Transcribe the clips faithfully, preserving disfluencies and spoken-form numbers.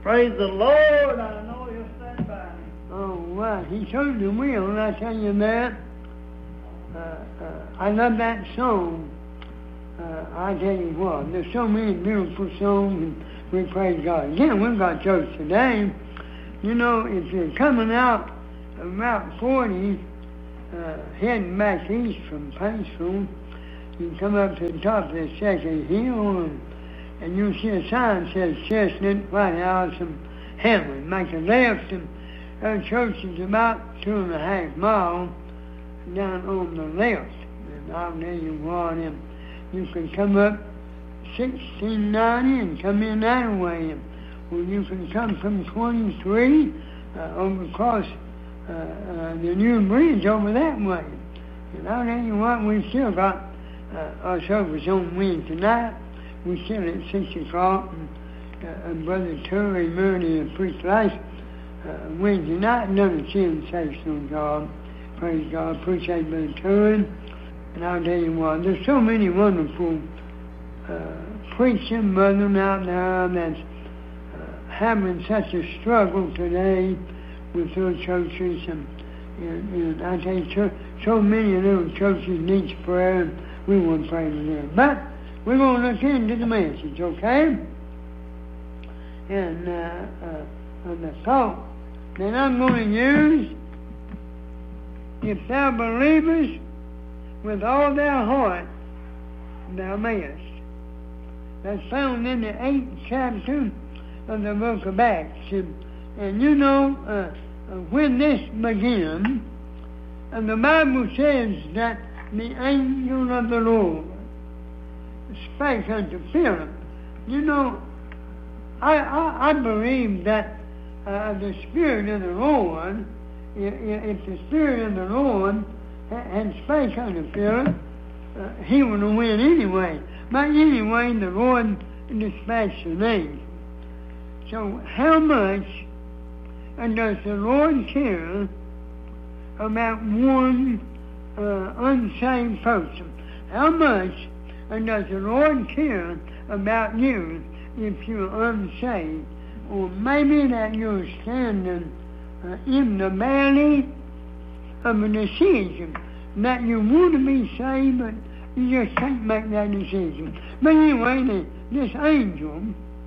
Praise the Lord. I know you'll stand by me. Oh, well, he certainly will, and I tell you that. Uh, uh, I love that song. Uh, I tell you what, there's so many beautiful songs, and we praise God. Again, we've got church today. You know, if you're coming out of Route forty, uh, heading back east from Paintsville, you come up to the top of the second hill, and, and you'll see a sign that says Chestnut, White House, and Hamlin. Make a left, and our church is about two and a half miles down on the left. And I'll tell you what, and you can come up sixteen ninety and come in that way. And, well, you can come from twenty-three uh, over across uh, uh, the new bridge over that way. And I'll tell you what, we've still got uh, our service on Wednesday night. We're still at six o'clock. And, uh, and Brother Terry Murray preached last uh, Wednesday night and done a sensational job. Praise God. Appreciate Brother Terry. And I'll tell you what, there's so many wonderful uh, preaching brethren out there that's having such a struggle today with their churches, and, and, and I tell you, so, so many of those churches need prayer, and we want to pray for them. But we're going to look into the message, okay? And uh, uh, the thought that I'm going to use, if thou believest with all thy heart, thou mayest. That's found in the eighth chapter of the book of Acts. And, and you know, uh, when this began, and the Bible says that the angel of the Lord spake unto Philip. You know, I, I, I believe that uh, the Spirit of the Lord, if, if the Spirit of the Lord had spake unto Philip, uh, he would have went anyway. But anyway, the Lord dispatched an angel. So how much does the Lord care about one uh, unsaved person? How much does the Lord care about you if you're unsaved? Or maybe that you're standing uh, in the valley of a decision that you want to be saved, but you just can't make that decision. But anyway, the, this angel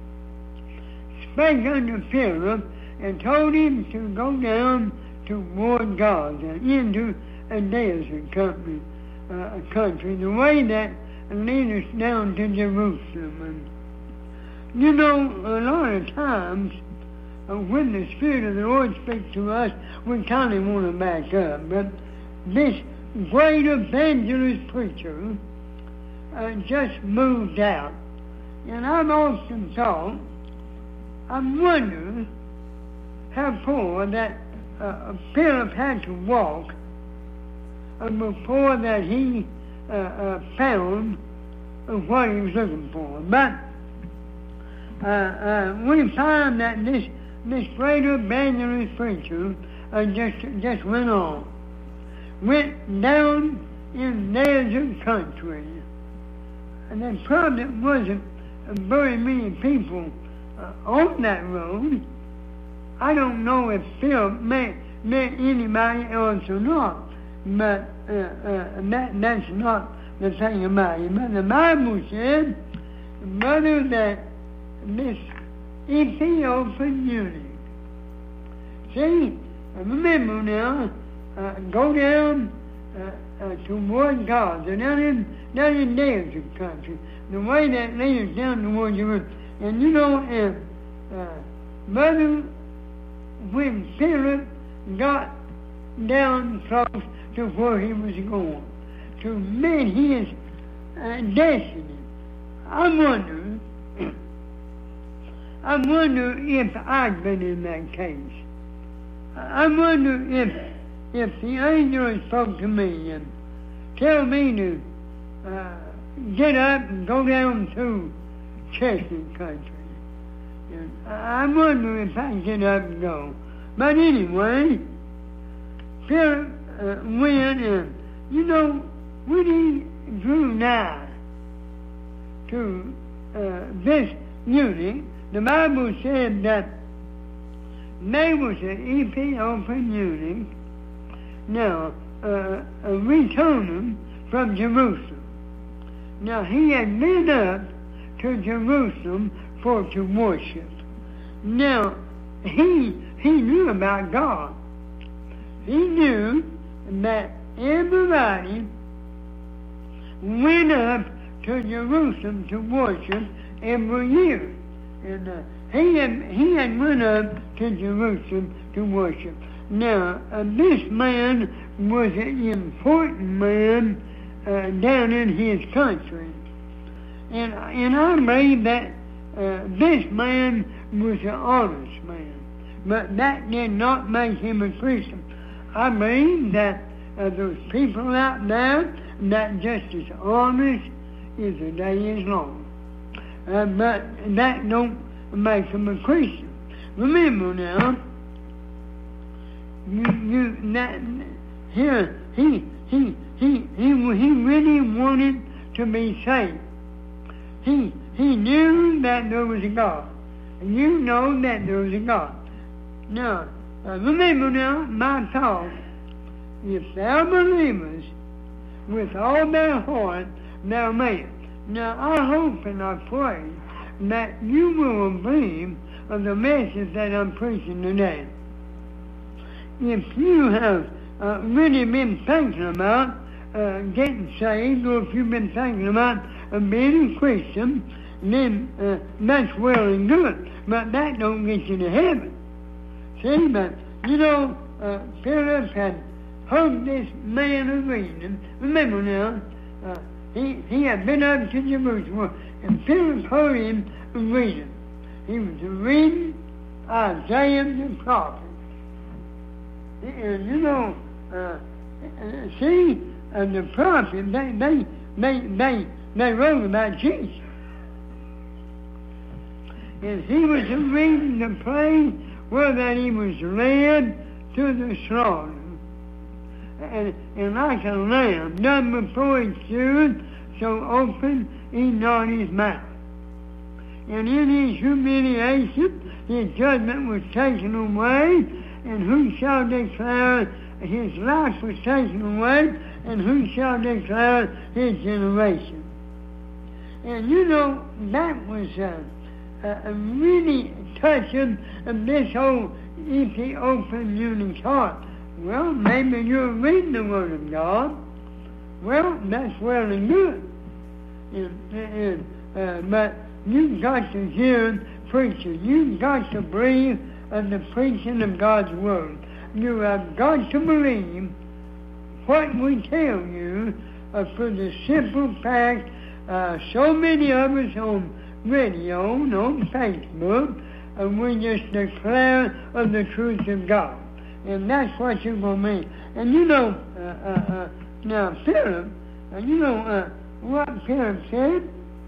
spake unto Philip and told him to go down toward Gaza into a desert country, uh, country, the way that leads us down to Jerusalem. And you know, a lot of times uh, when the Spirit of the Lord speaks to us, we kind of want to back up. But this great evangelist preacher uh, just moved out. And I've often thought, I wonder how poor that uh, Philip had to walk uh, before that he uh, uh, found uh, what he was looking for. But uh, uh, we find that this this great evangelist preacher uh, just just went on, went down in desert country, and there probably wasn't very many people Uh, on that road. I don't know if Philip met, met anybody else or not, but uh, uh, that, that's not the thing about it. But the Bible said, brother, that this Ethiopian eunuch, see, remember now, uh, go down uh, uh, toward Gaza, down in, down in desert country, the way that leads down toward Jerusalem. And you know, if uh, Mother, when Philip got down close to where he was going, to meet his uh, destiny, I wonder, I wonder if I'd been in that case. I wonder if if the angel spoke to me and tell me to uh, get up and go down to Chestnut country. And I wonder if I can get up and go. But anyway, Philip uh, went, and you know, when he drew nigh to uh, this eunuch, the Bible said that there was an Ethiopian eunuch, now, uh, uh, returning from Jerusalem. Now, he had been up to Jerusalem for to worship. Now, he, he knew about God. He knew that everybody went up to Jerusalem to worship every year. And uh, he had he had went up to Jerusalem to worship. Now, uh, this man was an important man uh, down in his country. And, and I believe that uh, this man was an honest man. But that did not make him a Christian. I believe that uh, those people out there that just as honest as the day is long. Uh, but that don't make him a Christian. Remember now, you, you, that, here, he, he, he, he, he really wanted to be saved. He, he knew that there was a God. And you know that there was a God. Now, uh, remember now, my thought, if they're believers, with all their heart, they're made. Now, I hope and I pray that you will believe of the message that I'm preaching today. If you have uh, really been thinking about uh, getting saved, or if you've been thinking about uh, being a Christian, then uh, that's well and good, but that don't get you to heaven. See, but, you know, uh, Philip had heard this man of reading. Remember now, uh, he, he had been up to Jerusalem, and Philip heard him reading. He was reading Isaiah the prophet. And you know, uh, see, uh, the prophet, they, they, they, they, they wrote about Jesus. And he was reading the place where that he was led to the slaughter. And, and like a lamb done before its shears, so open he not his mouth. And in his humiliation, his judgment was taken away, and who shall declare his life was taken away, and who shall declare his generation? And you know, that was uh, uh, really touching of this whole Ethiopian eunuch's heart. Well, maybe you're reading the Word of God. Well, that's well and good. And, and, uh, but you've got to hear preaching. You've got to believe in the preaching of God's Word. You have got to believe what we tell you uh, for the simple fact uh, so many of us on radio and on Facebook, uh, we just declare of the truth of God. And that's what you're going to mean. And you know, uh, uh, uh, now Philip, uh, you know uh, what Philip said?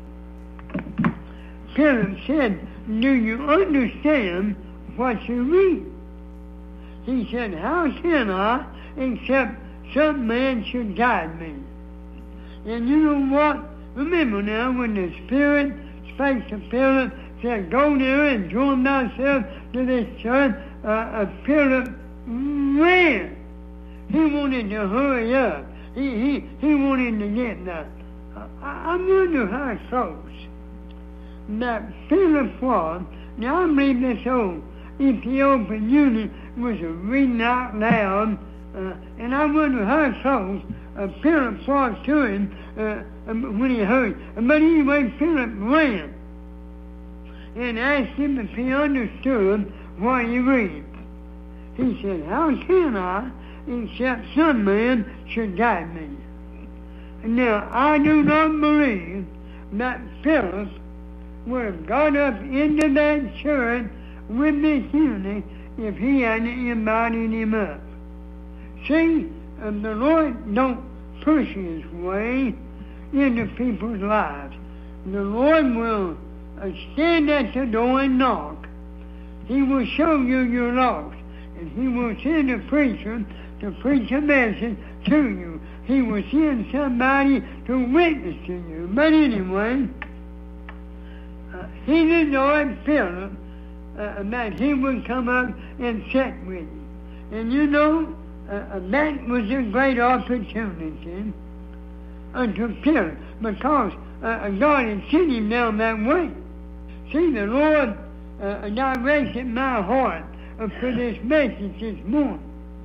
Philip said, do you understand what you read? He said, how can I except some man should guide me? And you know what? Remember now when the Spirit spake to Philip, said, go there and join thyself to this church, uh, uh, Philip ran. He wanted to hurry up. He, he, he wanted to get there. I, I wonder how close that Philip was. Now I believe this old Ethiopian eunuch was reading out loud, uh, and I wonder how close uh, Philip was to him uh, when he heard. But anyway, Philip ran and asked him if he understood what he read. He said, how can I, except some man should guide me? Now, I do not believe that Philip would have got up into that church with this eunuch if he hadn't invited him up. See, uh, the Lord don't push his way into people's lives. The Lord will uh, stand at the door and knock. He will show you you're lost. And he will send a preacher to preach a message to you. He will send somebody to witness to you. But anyway, uh, he did Lord Philip uh, that he would come up and sit with him. And you know, uh, that was a great opportunity unto Philip, because uh, God had sent him down that way. See, the Lord uh, directed my heart uh, for this message this morning.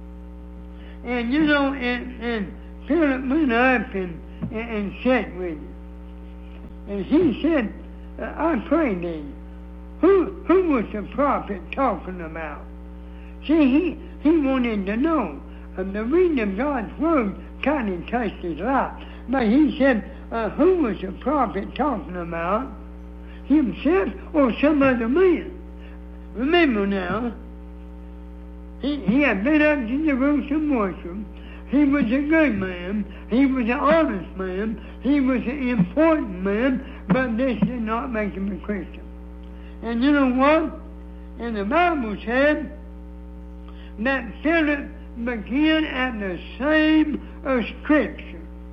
And you know, and, and Philip went up and, and, and sat with him. And he said, uh, I pray thee, who, who was the prophet talking about? See, he, he wanted to know. Uh, the reading of God's word kind of touched his life. But he said, uh, who was the prophet talking about? Himself or some other man? Remember now, he, he had been up to Jerusalem worship. He was a good man. He was an honest man. He was an important man. But this did not make him a Christian. And you know what? And the Bible said that Philip began at the same uh, scripture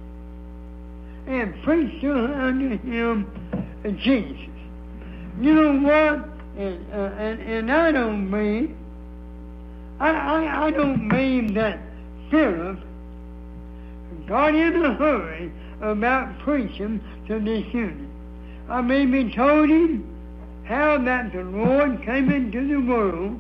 and preached unto him uh, Jesus. You know what? And, uh, and, and I don't mean, I, I, I don't mean that Philip got in a hurry about preaching to this unit. I mean, he told him how that the Lord came into the world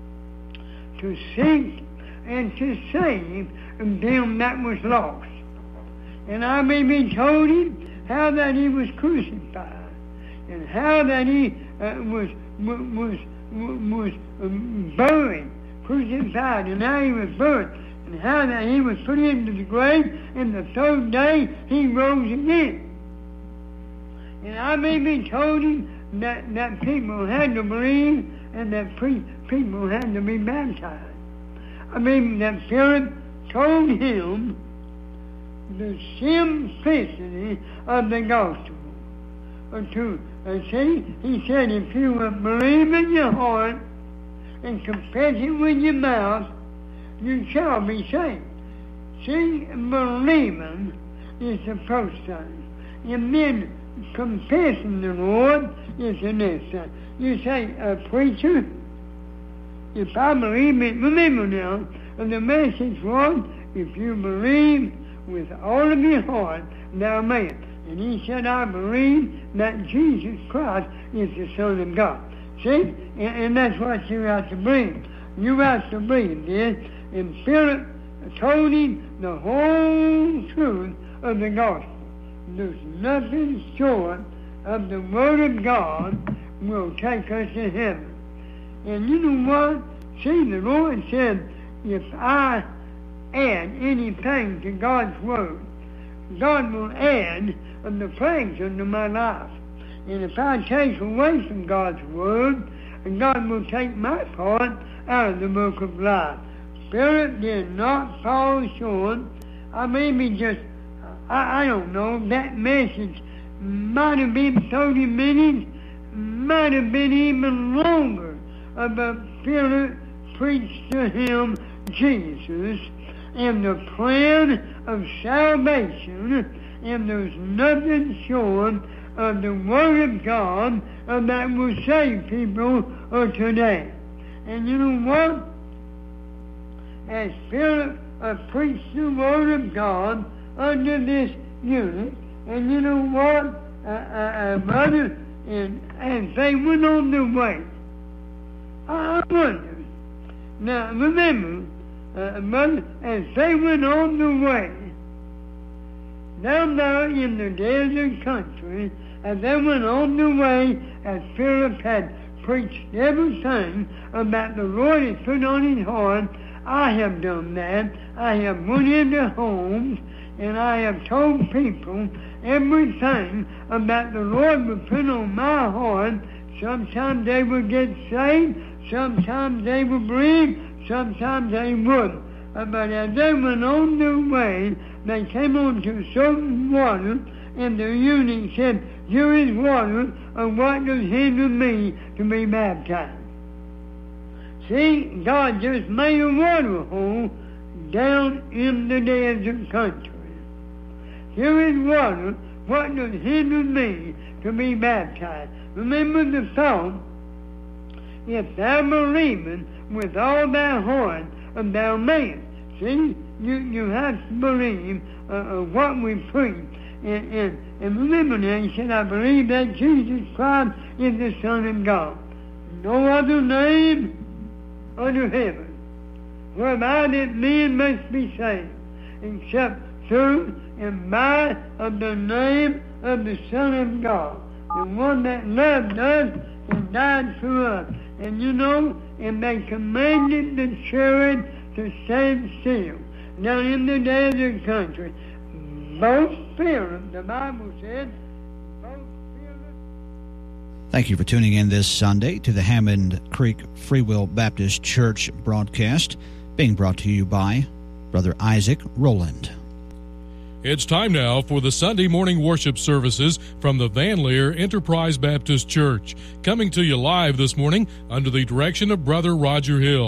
to seek and to save them that was lost. And I mean, he told him how that he was crucified, and how that he uh, was was was um, buried, crucified, and how he was buried, and how that he was put into the grave, and the third day he rose again. And I mean, he told him that, that people had to believe and that pre- people had to be baptized. I mean, that Philip told him the simplicity of the gospel. Or to, uh, see, he said, if you will believe in your heart and confess it with your mouth, you shall be saved. See, believing is the first thing. And then confessing the Lord is the next thing. You say, uh, preacher, if I believe it, remember now, the message was, if you believe with all of your heart, thou mayest. And he said, I believe that Jesus Christ is the Son of God. See? And, and that's what you have to believe. You have to believe this. And Philip told him the whole truth of the gospel. There's nothing short of the Word of God will take us to heaven. And you know what? See, the Lord said, if I add anything to God's Word, God will add the plagues unto my life. And if I take away from God's Word, God will take my part out of the book of life. Philip did not fall short. I maybe just, I, I don't know, that message might have been thirty minutes, might have been even longer, but Philip preached to him Jesus and the plan of salvation, and there's nothing short of the Word of God uh, that will save people uh, today. And you know what? As Philip uh, preached the Word of God under this unit, and you know what, uh, uh, uh, brother, and as they went on their way, I wonder, now remember, uh, brother, as they went on their way, down there in the desert country, as they went on their way, as Philip had preached everything about the Lord had put on his heart, I have done that. I have went into homes, and I have told people everything about the Lord would put on my heart. Sometimes they would get saved, sometimes they would believe, sometimes they wouldn't. Uh, but as they went on their way, they came on to certain water, and the eunuch said, here is water, and what does hinder me to be baptized? See, God just made a water hole down in the desert country. Here is water, what does hinder me to be baptized? Remember the thought, if thou believest with all thy heart, and thou mayest. See, you, you have to believe uh, uh, what we preach. And, and, and remember now, he said, I believe that Jesus Christ is the Son of God. No other name under heaven whereby that men must be saved, except through and by of the name of the Son of God, the one that loved us and died for us. And you know, and they commanded the chariot to stand still. Now in the desert country, both fearless, the Bible said, both fearless. Thank you for tuning in this Sunday to the Hammond Creek Free Will Baptist Church broadcast, being brought to you by Brother Isaac Rowland. It's time now for the Sunday morning worship services from the Van Leer Enterprise Baptist Church, coming to you live this morning under the direction of Brother Roger Hill.